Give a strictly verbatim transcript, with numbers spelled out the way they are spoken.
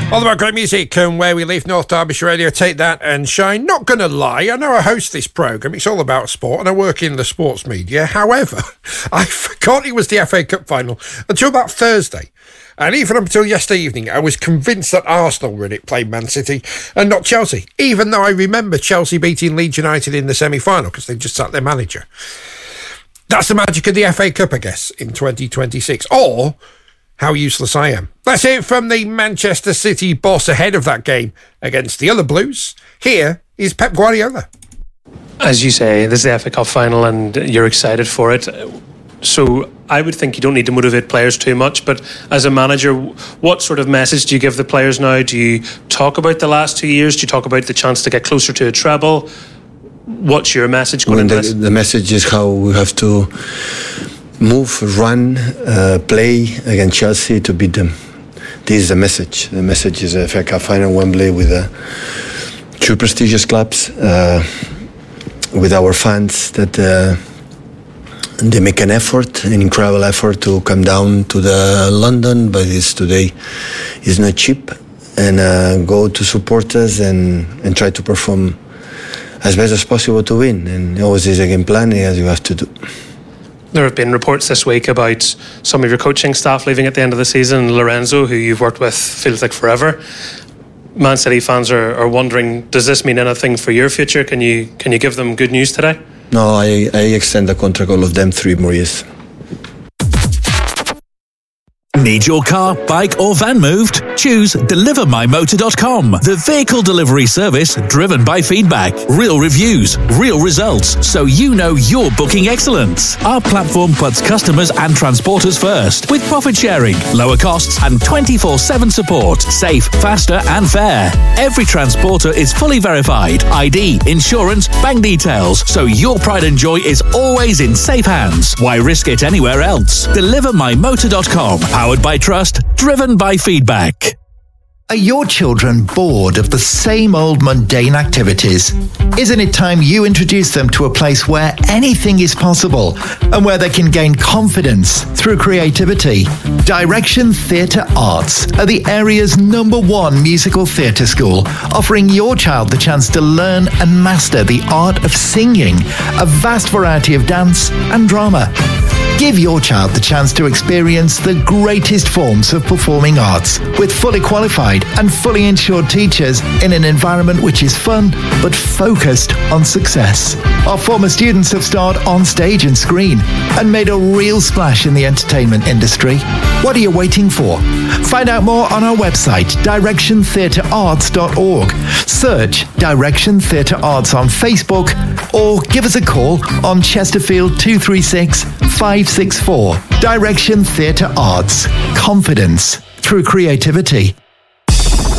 All about great music and where we leave North Derbyshire Radio. Take that and shine. Not going to lie, I know I host this programme. It's all about sport and I work in the sports media. However, I forgot it was the F A Cup final until about Thursday. And even up until yesterday evening, I was convinced that Arsenal were in it, playing Man City, and not Chelsea. Even though I remember Chelsea beating Leeds United in the semi-final because they just sacked their manager. That's the magic of the F A Cup, I guess, in twenty twenty-six. Or how useless I am. That's it from the Manchester City boss ahead of that game against the other Blues. Here is Pep Guardiola. As you say, this is the F A Cup final and you're excited for it. So I would think you don't need to motivate players too much, but as a manager, what sort of message do you give the players now? Do you talk about the last two years? Do you talk about the chance to get closer to a treble? What's your message going well, into the, this? The message is how we have to move, run, uh, play against Chelsea to beat them. This is the message. The message is a F A Cup final, Wembley, with uh, two prestigious clubs, uh, with our fans that uh, they make an effort, an incredible effort to come down to the London, but it's today is not cheap, and uh, go to support us and, and try to perform as best as possible to win. And always is a game plan as you have to do. There have been reports this week about some of your coaching staff leaving at the end of the season. Lorenzo, who you've worked with, feels like forever. Man City fans are, are wondering, does this mean anything for your future? Can you can you give them good news today? No, I, I extend the contract, all of them, three more years. Need your car, bike or van moved? Choose deliver my motor dot com, the vehicle delivery service driven by feedback, real reviews, real results, so you know you're booking excellence. Our platform puts customers and transporters first, with profit sharing, lower costs and twenty-four seven support, safe, faster and fair. Every transporter is fully verified, I D, insurance, bank details, so your pride and joy is always in safe hands. Why risk it anywhere else? deliver my motor dot com. Powered by trust, driven by feedback. Are your children bored of the same old mundane activities? Isn't it time you introduce them to a place where anything is possible and where they can gain confidence through creativity? Direction Theatre Arts are the area's number one musical theatre school, offering your child the chance to learn and master the art of singing, a vast variety of dance and drama. Give your child the chance to experience the greatest forms of performing arts with fully qualified and fully insured teachers in an environment which is fun but focused on success. Our former students have starred on stage and screen and made a real splash in the entertainment industry. What are you waiting for? Find out more on our website, direction theatre arts dot org. Search Direction Theatre Arts on Facebook or give us a call on Chesterfield two three six, five six four. Direction Theatre Arts. Confidence through creativity.